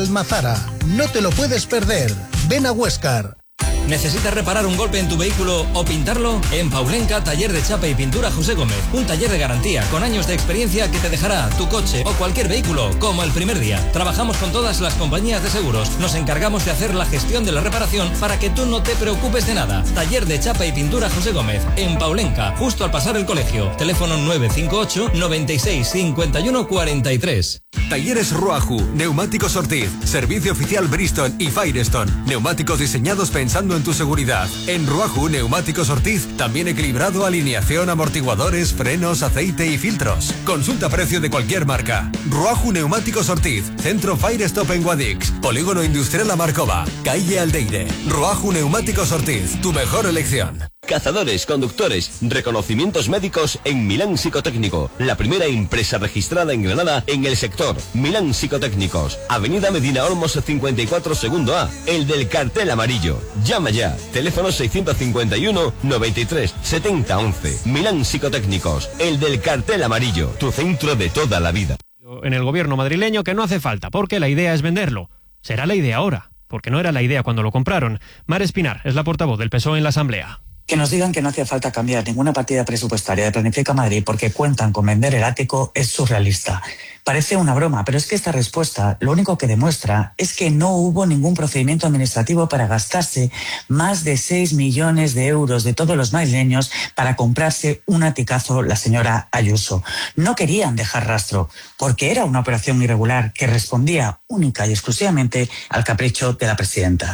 Almazara, no te lo puedes perder. Ven a Huéscar. ¿Necesitas reparar un golpe en tu vehículo o pintarlo? En Paulenca, taller de chapa y pintura José Gómez. Un taller de garantía con años de experiencia que te dejará tu coche o cualquier vehículo como el primer día. Trabajamos con todas las compañías de seguros. Nos encargamos de hacer la gestión de la reparación para que tú no te preocupes de nada. Taller de chapa y pintura José Gómez. En Paulenca, justo al pasar el colegio. Teléfono 958 96 51 43. Talleres Ruaju, Neumáticos Ortiz, servicio oficial Bristol y Firestone. Neumáticos diseñados pensando en tu seguridad. En Ruaju, Neumáticos Ortiz, también equilibrado, alineación, amortiguadores, frenos, aceite y filtros. Consulta precio de cualquier marca. Ruaju Neumáticos Ortiz, Centro Firestone en Guadix, Polígono Industrial Amarcova, Calle Aldeire. Ruaju Neumáticos Ortiz, tu mejor elección. Cazadores, conductores, reconocimientos médicos en Milán Psicotécnico, la primera empresa registrada en Granada en el sector. Milán Psicotécnicos, Avenida Medina Olmos 54 segundo A, el del cartel amarillo. Llama ya, teléfono 651 93 70 11. Milán Psicotécnicos, el del cartel amarillo, tu centro de toda la vida. En el gobierno madrileño que no hace falta, porque la idea es venderlo. Será la idea ahora, porque no era la idea cuando lo compraron. Mar Espinar es la portavoz del PSOE en la Asamblea. Que nos digan que no hacía falta cambiar ninguna partida presupuestaria de Planifica Madrid porque cuentan con vender el ático es surrealista. Parece una broma, pero es que esta respuesta lo único que demuestra es que no hubo ningún procedimiento administrativo para gastarse más de 6 millones de euros de todos los madrileños para comprarse un aticazo la señora Ayuso. No querían dejar rastro porque era una operación irregular que respondía única y exclusivamente al capricho de la presidenta.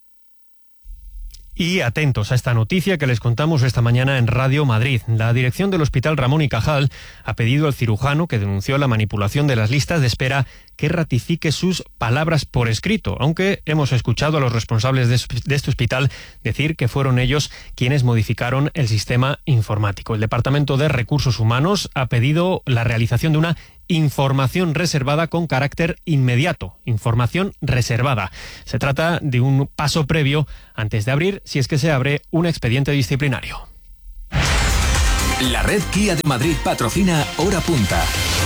Y atentos a esta noticia que les contamos esta mañana en Radio Madrid. La dirección del Hospital Ramón y Cajal ha pedido al cirujano que denunció la manipulación de las listas de espera que ratifique sus palabras por escrito, aunque hemos escuchado a los responsables de este hospital decir que fueron ellos quienes modificaron el sistema informático. El Departamento de Recursos Humanos ha pedido la realización de una información reservada con carácter inmediato. Información reservada. Se trata de un paso previo antes de abrir, si es que se abre, un expediente disciplinario. La red Kia de Madrid patrocina Hora Punta.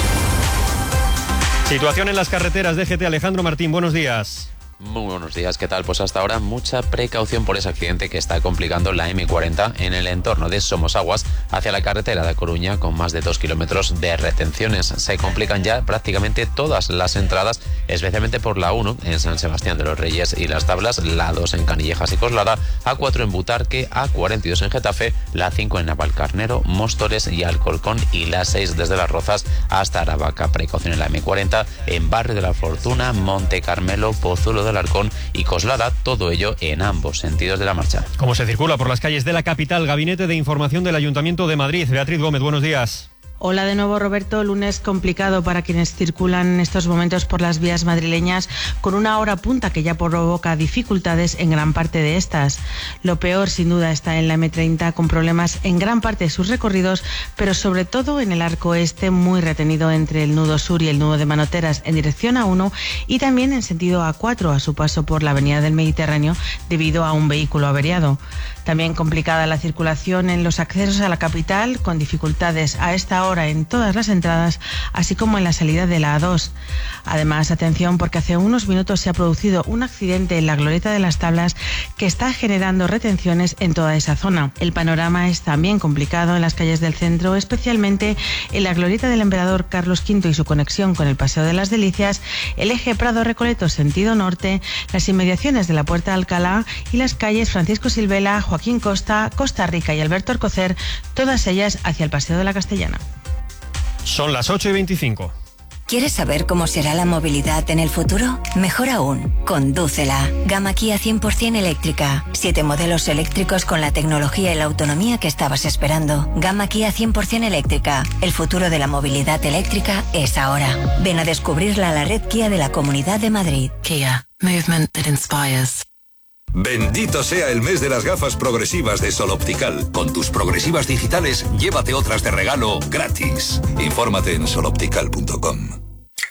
Situación en las carreteras. DGT, Alejandro Martín, buenos días. Muy buenos días, ¿qué tal? Pues hasta ahora mucha precaución por ese accidente que está complicando la M40 en el entorno de Somosaguas hacia la carretera de Coruña, con más de 2 kilómetros de retenciones. Se complican ya prácticamente todas las entradas, especialmente por la 1 en San Sebastián de los Reyes y Las Tablas, la 2 en Canillejas y Coslada, A4 en Butarque, A42 en Getafe, la 5 en Navalcarnero, Móstoles y Alcorcón y la 6 desde Las Rozas hasta Aravaca. Precaución en la M40 en Barrio de la Fortuna, Monte Carmelo, Pozuelo de Alarcón y Coslada, todo ello en ambos sentidos de la marcha. ¿Cómo se circula por las calles de la capital? Gabinete de Información del Ayuntamiento de Madrid. Beatriz Gómez, buenos días. Hola de nuevo, Roberto. Lunes complicado para quienes circulan en estos momentos por las vías madrileñas, con una hora punta que ya provoca dificultades en gran parte de estas. Lo peor, sin duda, está en la M30, con problemas en gran parte de sus recorridos, pero sobre todo en el arco este, muy retenido entre el nudo sur y el nudo de Manoteras en dirección A1 y también en sentido A4 a su paso por la avenida del Mediterráneo debido a un vehículo averiado. También complicada la circulación en los accesos a la capital, con dificultades a esta hora en todas las entradas, así como en la salida de la A2. Además, atención, porque hace unos minutos se ha producido un accidente en la Glorieta de las Tablas que está generando retenciones en toda esa zona. El panorama es también complicado en las calles del centro, especialmente en la Glorieta del Emperador Carlos V y su conexión con el Paseo de las Delicias, el eje Prado-Recoleto sentido norte, las inmediaciones de la Puerta de Alcalá y las calles Francisco Silvela, Joaquín Costa, Costa Rica y Alberto Alcocer, todas ellas hacia el Paseo de la Castellana. Son las 8:25. ¿Quieres saber cómo será la movilidad en el futuro? Mejor aún, condúcela. Gama Kia 100% eléctrica. 7 modelos eléctricos con la tecnología y la autonomía que estabas esperando. Gama Kia 100% eléctrica. El futuro de la movilidad eléctrica es ahora. Ven a descubrirla a la red Kia de la Comunidad de Madrid. Kia. Movement that inspires. Bendito sea el mes de las gafas progresivas de Sol Optical. Con tus progresivas digitales, llévate otras de regalo gratis. Infórmate en soloptical.com.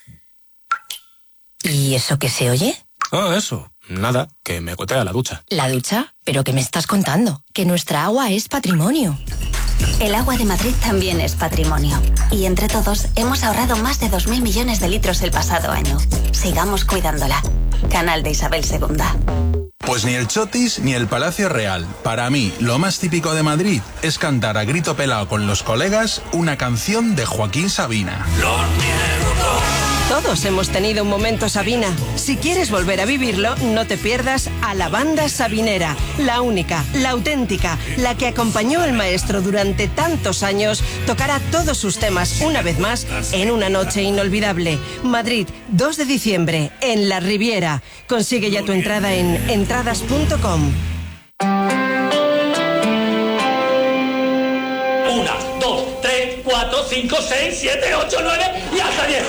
¿Y eso qué se oye? Ah, eso. Nada, que me gotea la ducha. ¿La ducha? ¿Pero qué me estás contando? Que nuestra agua es patrimonio. El agua de Madrid también es patrimonio. Y entre todos hemos ahorrado más de 2.000 millones de litros el pasado año. Sigamos cuidándola. Canal de Isabel II. Pues ni el Chotis ni el Palacio Real. Para mí, lo más típico de Madrid es cantar a grito pelado con los colegas una canción de Joaquín Sabina. Todos hemos tenido un momento Sabina. Si quieres volver a vivirlo, no te pierdas a la banda sabinera, la única, la auténtica, la que acompañó al maestro durante tantos años, tocará todos sus temas una vez más en una noche inolvidable. Madrid, 2 de diciembre, en La Riviera. Consigue ya tu entrada en entradas.com. 1, 2, 3, 4, 5, 6, 7, 8, 9 y hasta 10.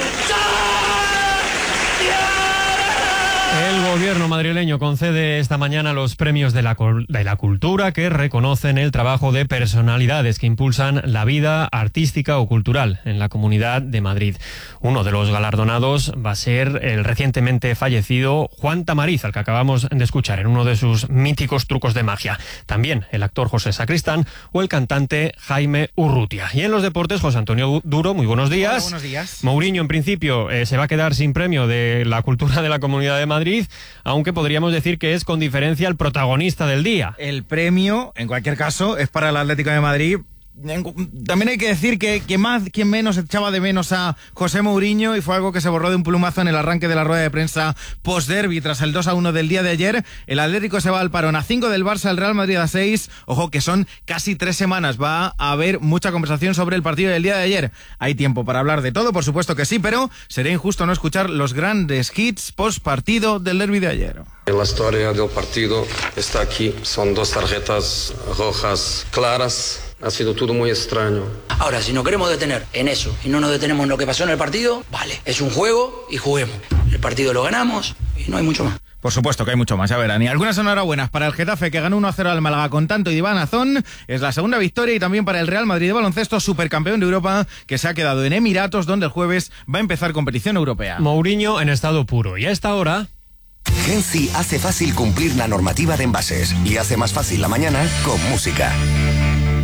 El gobierno madrileño concede esta mañana los premios de la cultura que reconocen el trabajo de personalidades que impulsan la vida artística o cultural en la Comunidad de Madrid. Uno de los galardonados va a ser el recientemente fallecido Juan Tamariz, al que acabamos de escuchar en uno de sus míticos trucos de magia. También el actor José Sacristán o el cantante Jaime Urrutia. Y en los deportes, José Antonio Duro, muy buenos días. Hola, buenos días. Mourinho, en principio, se va a quedar sin premio de la cultura de la Comunidad de Madrid, aunque podríamos decir que es con diferencia el protagonista del día. El premio, en cualquier caso, es para el Atlético de Madrid. También hay que decir que quien menos echaba de menos a José Mourinho, y fue algo que se borró de un plumazo en el arranque de la rueda de prensa post-derbi tras el 2-1 del día de ayer. El Atlético se va al parón a 5 del Barça, el Real Madrid a 6. Ojo que son casi 3 semanas. Va a haber mucha conversación sobre el partido del día de ayer. Hay tiempo para hablar de todo, por supuesto que sí, pero sería injusto no escuchar los grandes hits post-partido del derbi de ayer. La historia del partido está aquí. Son 2 tarjetas rojas claras. Ha sido todo muy extraño. Ahora, si nos queremos detener en eso y no nos detenemos en lo que pasó en el partido, vale, es un juego y juguemos. El partido lo ganamos y no hay mucho más. Por supuesto que hay mucho más, ya verán. Y algunas enhorabuenas para el Getafe, que ganó 1-0 al Málaga con tanto de Iván Azón. Es la segunda victoria. Y también para el Real Madrid de baloncesto, supercampeón de Europa, que se ha quedado en Emiratos, donde el jueves va a empezar competición europea. Mourinho en estado puro. Y a esta hora... Genci hace fácil cumplir la normativa de envases y hace más fácil la mañana con música.